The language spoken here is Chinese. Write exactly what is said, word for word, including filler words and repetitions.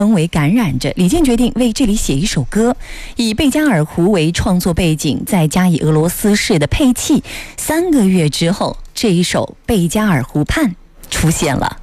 氛围感染着，李健决定为这里写一首歌，以贝加尔湖为创作背景，再加以俄罗斯式的配器。三个月之后，这一首《贝加尔湖畔》出现了。